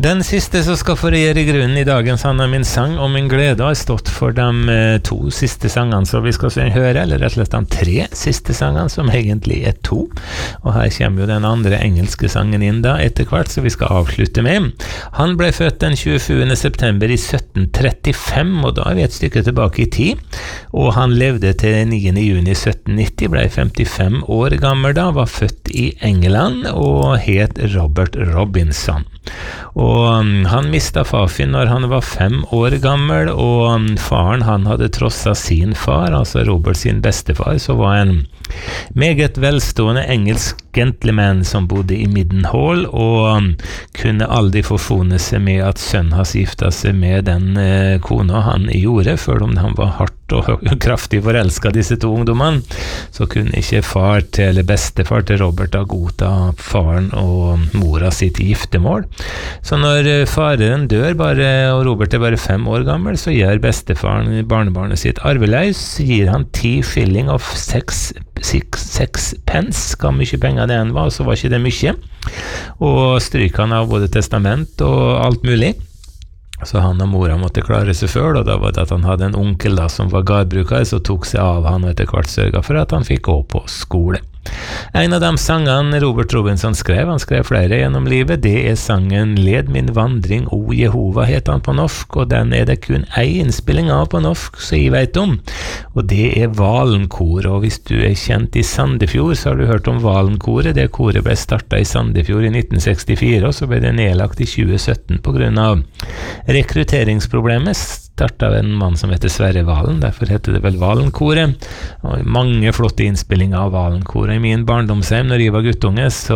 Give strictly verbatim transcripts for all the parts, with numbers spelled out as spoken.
Den siste som skal få regjere grunnen i dagens Han er min sang og min glede har stått for de eh, to siste sangene som vi skal høre, eller rett og slett de tre siste sangene som egentlig er to. Og her kommer jo den andre engelske sangen inn da etter hvert, så vi skal avslutte med. Han ble født den tjuesjuende september i sytten trettifem, og da er vi et stykke tilbake i tid. Og han levde til niende juni sytten nitti, ble femtifem år gammel da, var født i England og het Robert Robinson. Og um, han mistet far sin når han var fem år gammel, og um, faren han hadde trosset sin far, altså Robert sin bestefar, så var en meget velstående engelsk gentleman som bodde i Middenhall, og um, kunne aldri forfone seg med at sønnen hans gifta seg med den uh, kona han gjorde, før om han var hardt og kraftig forelsket disse to ungdommene, så kunne ikke far til, eller bestefar til Robert da godta faren og mora sitt giftemål. Så når faren dør bare, og Robert er bare fem år gammel, så gjør bestefaren barnebarnet sitt arveløs, gir han ti shilling of seks, seks, seks pence, hva mye penger det enn var, så var ikke det mye, og stryker han av både testament og alt mulig. Så han og mora måtte klare seg selv, og da var det at han hadde en onkel da, som var gardbruker, så tok seg av han og etter hvert sørget for at han fikk gå på skole. En av de sangene Robert Robinson skrev, han skrev flere gjennom livet, det er sangen Led min vandring, O Jehova, heter han på norsk, og den er det kun ei innspilling av på norsk, så jeg vet om, og det er Valenkoret. Og hvis du er kjent i Sandefjord, så har du hørt om Valenkoret. Det koret ble startet i Sandefjord i nitten sekstifire, og så ble det nedlagt i tjue sytten på grunn av rekrutteringsproblemet. Startet av en mann som heter Sverre Valen, derfor heter det vel Valenkoret, og mange flotte innspillinger av Valenkoret i min barndomsheim når jeg var guttunge, så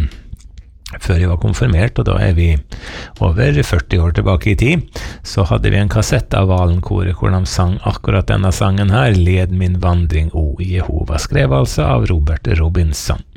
før jeg var konfirmert, og da er vi over førti år tilbake i tid, så hadde vi en kassett av Valenkoret hvor de sang akkurat denne sangen her, Led min vandring, O Jehova, skrev altså av Robert Robinson.